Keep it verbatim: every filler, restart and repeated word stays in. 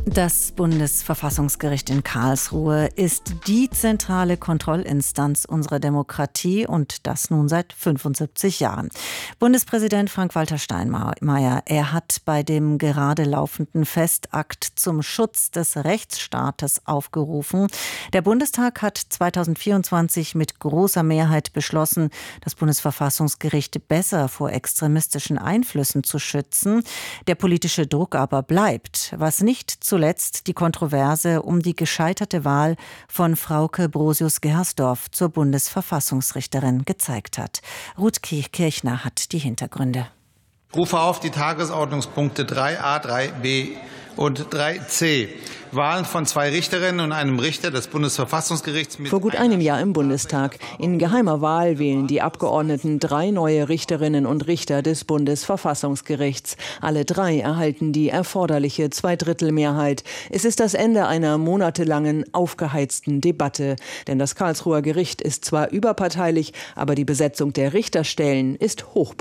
Das Bundesverfassungsgericht in Karlsruhe ist die zentrale Kontrollinstanz unserer Demokratie und das nun seit fünfundsiebzig Jahren. Bundespräsident Frank-Walter Steinmeier, er hat bei dem gerade laufenden Festakt zum Schutz des Rechtsstaates aufgerufen. Der Bundestag hat zweitausendvierundzwanzig mit großer Mehrheit beschlossen, das Bundesverfassungsgericht besser vor extremistischen Einflüssen zu schützen. Der politische Druck aber bleibt, was nicht zuletzt die Kontroverse um die gescheiterte Wahl von Frauke Brosius-Gersdorf zur Bundesverfassungsrichterin gezeigt hat. Ruth Kirchner hat die Hintergründe. Ich rufe auf die Tagesordnungspunkte drei a, drei b und drei c. Wahlen von zwei Richterinnen und einem Richter des Bundesverfassungsgerichts. Mit Vor gut einem Jahr im Bundestag. In geheimer Wahl wählen die Abgeordneten drei neue Richterinnen und Richter des Bundesverfassungsgerichts. Alle drei erhalten die erforderliche Zweidrittelmehrheit. Es ist das Ende einer monatelangen, aufgeheizten Debatte. Denn das Karlsruher Gericht ist zwar überparteilich, aber die Besetzung der Richterstellen ist hoch